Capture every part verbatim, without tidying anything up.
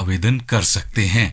आवेदन कर सकते हैं।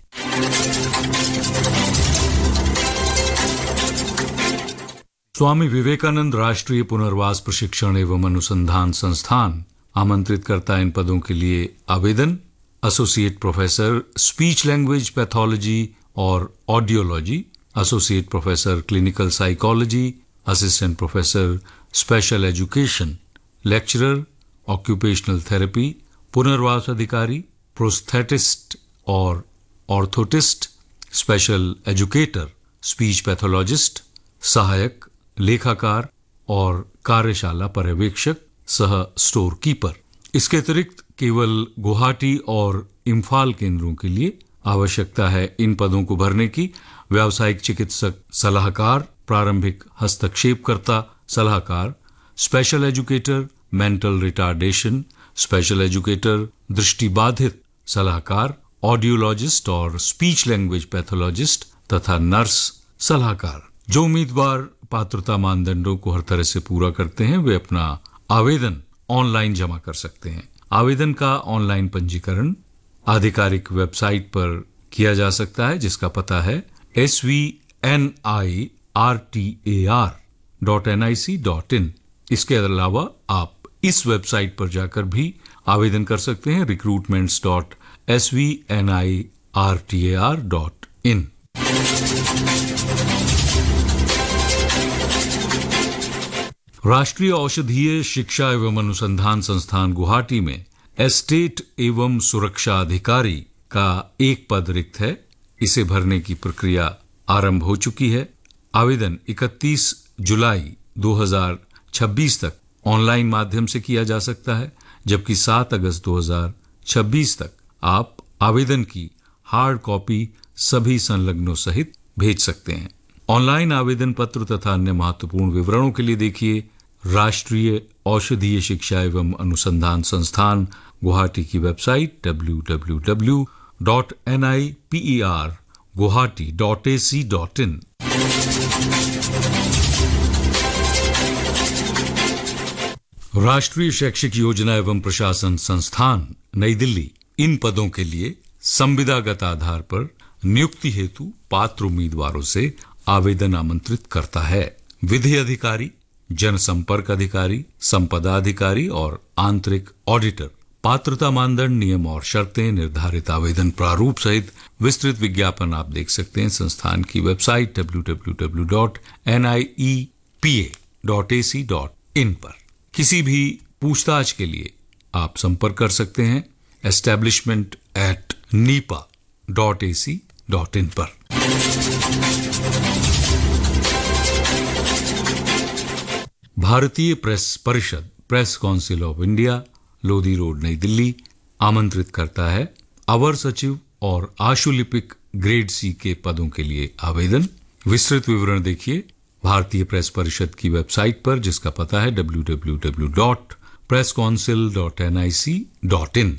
स्वामी विवेकानंद राष्ट्रीय पुनर्वास प्रशिक्षण एवं अनुसंधान संस्थान आमंत्रित करता है इन पदों के लिए आवेदन। Associate professor speech language pathology और audiology, associate professor clinical psychology, assistant professor special education, lecturer occupational therapy, पुनर्वास अधिकारी, प्रोस्थेटिस्ट और orthotist, special educator, speech pathologist, सहायक, लेखाकार और कार्यशाला पर्यवेक्षक सह स्टोर कीपर। इसके अतिरिक्त केवल गुवाहाटी और इम्फाल केंद्रों के लिए आवश्यकता है इन पदों को भरने की। व्यावसायिक चिकित्सक सलाहकार, प्रारंभिक हस्तक्षेपकर्ता सलाहकार, special educator, mental retardation special educator, दृष्टिबाधित सलाहकार, ऑडियोलॉजिस्ट और स्पीच लैंग्वेज पैथोलॉजिस्ट तथा नर्स सलाहकार। जो उम्मीदवार पात्रता मानदंडों को हर तरह से पूरा करते हैं वे अपना आवेदन ऑनलाइन जमा कर सकते हैं। आवेदन का ऑनलाइन पंजीकरण आधिकारिक वेबसाइट पर किया जा सकता है, जिसका पता है S V N I R T A R dot N I C dot in. इसके अलावा आप इस वेबसाइट पर जाकर भी आवेदन कर सकते हैं, recruitments dot S V N I R T A R dot in. राष्ट्रीय औषधीय शिक्षा एवं अनुसंधान संस्थान गुवाहाटी में एस्टेट एवं सुरक्षा अधिकारी का एक पद रिक्त है। इसे भरने की प्रक्रिया आरंभ हो चुकी है। आवेदन इकतीस जुलाई दो हज़ार छब्बीस तक ऑनलाइन माध्यम से किया जा सकता है, जबकि सात अगस्त दो हज़ार छब्बीस तक आप आवेदन की हार्ड कॉपी सभी संलग्नों सहित भेज सकते हैं। ऑनलाइन आवेदन पत्र तथा अन्य महत्वपूर्ण विवरणों के लिए देखिए राष्ट्रीय औषधीय शिक्षा एवं अनुसंधान संस्थान गुवाहाटी की website W W W dot N I P E R Guwahati dot A C dot in. राष्ट्रीय शैक्षिक योजना एवं प्रशासन संस्थान नई दिल्ली इन पदों के लिए संविदागत आधार पर नियुक्ति हेतु पात्र उम्मीदवारों से आवेदन आमंत्रित करता है। विधि अधिकारी, जनसंपर्क अधिकारी, संपदा अधिकारी और आंतरिक ऑडिटर। पात्रता मानदंड, नियम और शर्तें, निर्धारित आवेदन प्रारूप सहित विस्तृत विज्ञापन आप देख सकते हैं संस्थान की website W W W dot N I E P A dot A C dot in पर। किसी भी पूछताछ के लिए आप संपर्क कर सकते हैं establishment eight Nipah dot A C dot in पर। भारतीय प्रेस परिषद, press council of India, Lodhi road नई दिल्ली आमंत्रित करता है अवर सचिव और आशुलिपिक ग्रेड सी के पदों के लिए आवेदन। विस्तृत विवरण देखिए भारतीय प्रेस परिषद की वेबसाइट पर, जिसका पता है W W W dot press council dot N I C dot in.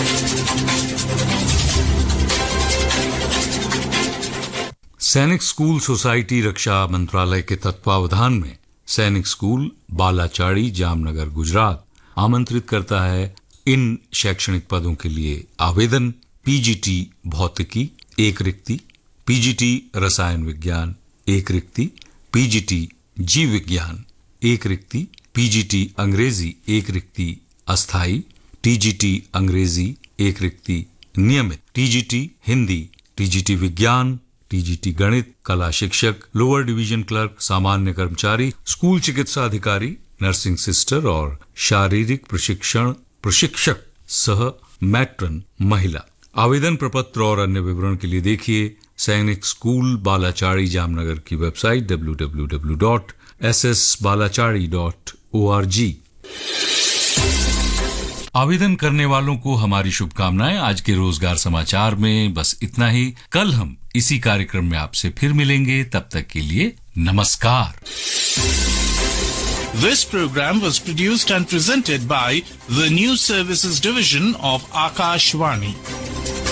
सैनिक स्कूल सोसाइटी रक्षा मंत्रालय के तत्वावधान में सैनिक स्कूल बालाचाड़ी, जामनगर, गुजरात आमंत्रित करता है इन शैक्षणिक पदों के लिए आवेदन। पीजीटी भौतिकी एक रिक्ति, पीजीटी रसायन विज्ञान एक रिक्ति, पीजीटी जीव विज्ञान एक रिक्ति, पीजीटी अंग्रेजी एक रिक्ति अस्थायी, टीजीटी अंग्रेजी एक रिक्ति नियमित, टीजीटी हिंदी, टीजीटी विज्ञान, टीजीटी गणित, कला शिक्षक, लोअर डिवीजन क्लर्क, सामान्य कर्मचारी, स्कूल चिकित्सा अधिकारी, नर्सिंग सिस्टर और शारीरिक प्रशिक्षण प्रशिक्षक सह मैट्रन महिला। आवेदन प्रपत्र और अन्य विवरण के लिए देखिए सैनिक स्कूल बालाचाड़ी, जामनगर की website W W W dot S S बालाचाड़ी dot O R G. आवेदन करने वालों को हमारी शुभकामनाएं। आज के रोजगार समाचार में बस इतना ही। कल हम इसी कार्यक्रम में आपसे फिर मिलेंगे, तब तक के लिए नमस्कार। This program was produced and presented by the News Services Division of Akashvani.